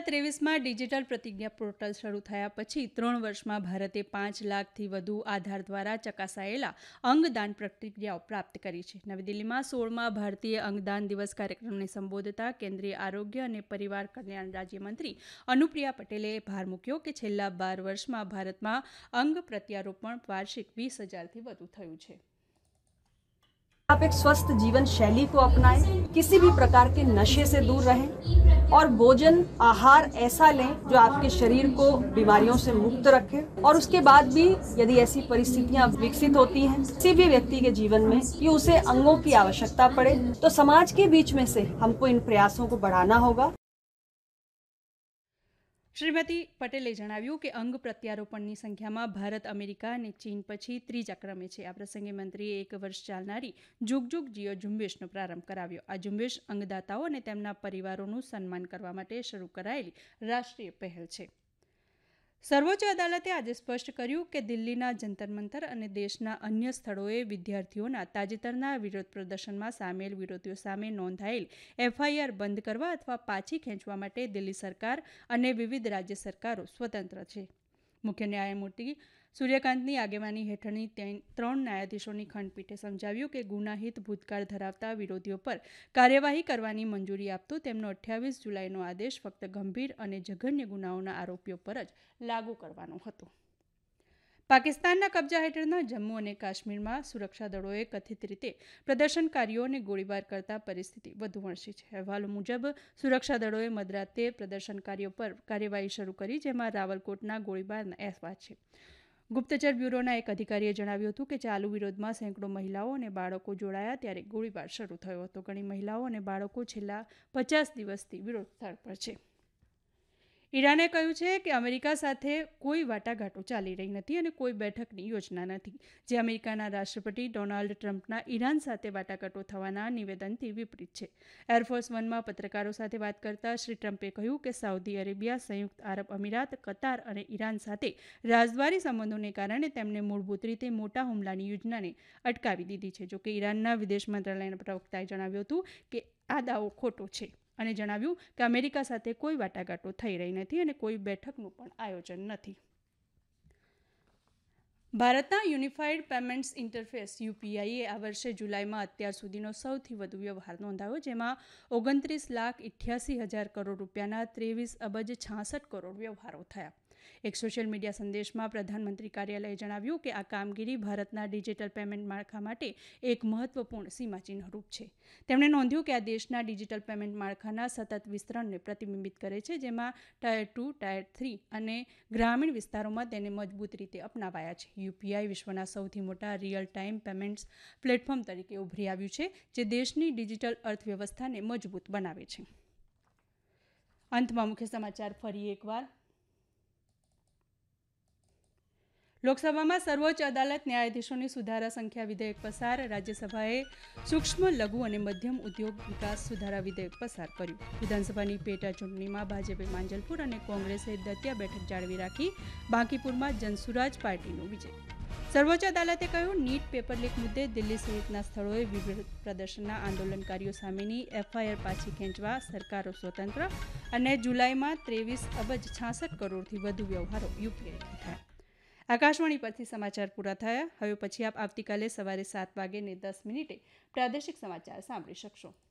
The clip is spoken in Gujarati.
2023માં ડિજિટલ પ્રતિજ્ઞા પોર્ટલ શરૂ થયા પછી 3 વર્ષમાં ભારતે 5 લાખથી વધુ આધાર દ્વારા ચકાસાયેલા અંગદાન પ્રતિજ્ઞાઓ પ્રાપ્ત કરી છે. નવી દિલ્હીમાં 16મા ભારતીય અંગદાન દિવસ કાર્યક્રમને સંબોધતા કેન્દ્રીય આરોગ્ય અને પરિવાર કલ્યાણ રાજ્યમંત્રી અનુપ્રિયા પટેલે ભાર મૂક્યો કે છેલ્લા 12 વર્ષમાં ભારતમાં અંગ પ્રત્યારોપણ વાર્ષિક 20,000થી વધુ થયું છે. आप एक स्वस्थ जीवन शैली को अपनाएं, किसी भी प्रकार के नशे से दूर रहें और भोजन आहार ऐसा लें जो आपके शरीर को बीमारियों से मुक्त रखे और उसके बाद भी यदि ऐसी परिस्थितियां विकसित होती हैं किसी भी व्यक्ति के जीवन में कि उसे अंगों की आवश्यकता पड़े तो समाज के बीच में से हमको इन प्रयासों को बढ़ाना होगा. શ્રીમતી પટેલે જણાવ્યું કે અંગ પ્રત્યારોપણની સંખ્યામાં ભારત અમેરિકા અને ચીન પછી ત્રીજા ક્રમે છે. આ પ્રસંગે મંત્રીએ 1 વર્ષ ચાલનારી જુગ જુગ જીઓ ઝુંબેશનો પ્રારંભ કરાવ્યો. આ ઝુંબેશ અંગદાતાઓ અને તેમના પરિવારોનું સન્માન કરવા માટે શરૂ કરાયેલી રાષ્ટ્રીય પહેલ છે. સર્વોચ્ચ અદાલતે આજે સ્પષ્ટ કર્યું કે દિલ્હીના જંતર મંતર અને દેશના અન્ય સ્થળોએ વિદ્યાર્થીઓના તાજેતરના વિરોધ પ્રદર્શનમાં સામેલ વિરોધીઓ સામે નોંધાયેલ એફઆઈઆર બંધ કરવા અથવા પાછી ખેંચવા માટે દિલ્હી સરકાર અને વિવિધ રાજ્ય સરકારો સ્વતંત્ર છે. મુખ્ય ન્યાયમૂર્તિ સૂર્યકાંતની આગેવાની હેઠળની 3 ન્યાયાધીશોની ખંડપીઠે સમજાવ્યું કે ગુનાહિત ભૂતકાળ ધરાવતા વિરોધીઓ પર કાર્યવાહી કરવાની મંજૂરી આપતો તેમનો 28 જુલાઈનો આદેશ ફક્ત ગંભીર અને જઘન્ય ગુનાઓના આરોપીઓ પર જ લાગુ કરવાનો હતો. પાકિસ્તાનના કબજા હેઠળના જમ્મુ અને કાશ્મીરમાં સુરક્ષા દળોએ કથિત રીતે પ્રદર્શનકારીઓને ગોળીબાર કરતા પરિસ્થિતિ વધુ વણસી છે. અહેવાલો મુજબ સુરક્ષા દળોએ મધરાતે પ્રદર્શનકારીઓ પર કાર્યવાહી શરૂ કરી, જેમાં રાવલકોટના ગોળીબારના અહેવાલ છે. ગુપ્તચર બ્યુરોના એક અધિકારીએ જણાવ્યું હતું કે ચાલુ વિરોધમાં સેંકડો મહિલાઓ અને બાળકો જોડાયા ત્યારે ગોળીબાર શરૂ થયો હતો. ઘણી મહિલાઓ અને બાળકો છેલ્લા 50 દિવસથી વિરોધ સ્થળ પર છે. ઈરાને કહ્યું છે કે અમેરિકા સાથે કોઈ વાટાઘાટો ચાલી રહી નથી અને કોઈ બેઠકની યોજના નથી, જે અમેરિકાના રાષ્ટ્રપતિ ડોનાલ્ડ ટ્રમ્પના ઈરાન સાથે વાટાઘાટો થવાના નિવેદનથી વિપરીત છે. એરફોર્સ 1માં પત્રકારો સાથે વાત કરતા શ્રી ટ્રમ્પે કહ્યું કે સાઉદી અરેબિયા, સંયુક્ત આરબ અમીરાત, કતાર અને ઈરાન સાથે રાજદ્વારી સંબંધોને કારણે તેમણે મૂળભૂત રીતે મોટા હુમલાની યોજનાને અટકાવી દીધી છે. જોકે ઈરાનના વિદેશ મંત્રાલયના પ્રવક્તાએ જણાવ્યું હતું કે આ દાવો ખોટો છે અને જણાવ્યું કે અમેરિકા સાથે કોઈ વાટાઘાટો થઈ રહી નથી અને કોઈ બેઠકનું પણ આયોજન નથી. ભારતના યુનિફાઈડ પેમેન્ટ્સ ઇન્ટરફેસ યુપીઆઈએ આ વર્ષે જુલાઈમાં અત્યાર સુધીનો સૌથી વધુ વ્યવહાર નોંધાયો, જેમાં 29,88,000 કરોડ રૂપિયાના 23 અબજ 66 કરોડ વ્યવહારો થયા. એક સોશિયલ મીડિયા સંદેશમાં પ્રધાનમંત્રી કાર્યાલયે જણાવ્યું કે આ કામગીરી ભારતના ડિજિટલ પેમેન્ટ માળખા માટે એક મહત્વપૂર્ણ સીમાચિહ્નરૂપ છે. તેમણે નોંધ્યું કે આ દેશના ડિજિટલ પેમેન્ટ માળખાના સતત વિસ્તરણને પ્રતિબિંબિત કરે છે, જેમાં ટાયર 2, ટાયર 3 અને ગ્રામીણ વિસ્તારોમાં તેને મજબૂત રીતે અપનાવાયા છે. યુપીઆઈ વિશ્વના સૌથી મોટા રિયલ ટાઈમ પેમેન્ટ્સ પ્લેટફોર્મ તરીકે ઉભરી આવ્યું છે, જે દેશની ડિજિટલ અર્થવ્યવસ્થાને મજબૂત બનાવે છે. અંતમાં મુખ્ય સમાચાર ફરી એકવાર. લોકસભામાં સર્વોચ્ચ અદાલત ન્યાયાધીશોની સુધારા સંખ્યા વિધેયક પસાર. રાજ્યસભાએ સૂક્ષ્મ, લઘુ અને મધ્યમ ઉદ્યોગ વિકાસ સુધારા વિધેયક પસાર કર્યું. વિધાનસભાની પેટા ચૂંટણીમાં ભાજપે માંજલપુર અને કોંગ્રેસે દતિયા બેઠક જાળવી રાખી. બાંકીપુરમાં જનસુરાજ પાર્ટીનો વિજય. સર્વોચ્ચ અદાલતે કહ્યું, નીટ પેપર લીક મુદ્દે દિલ્હી સહિતના સ્થળોએ વિરોધ પ્રદર્શનના આંદોલનકારીઓ સામેની એફઆઈઆર પાછી ખેંચવા સરકારો સ્વતંત્ર અને જુલાઈમાં 23 અબજ 66 કરોડથી વધુ વ્યવહારો યુપીઆઈથી થયા. આકાશવાણી પરથી સમાચાર પૂરા થયા. હવે પછી આપ આવતીકાલે સવારે 7:10 પ્રાદેશિક સમાચાર સાંભળી શકશો.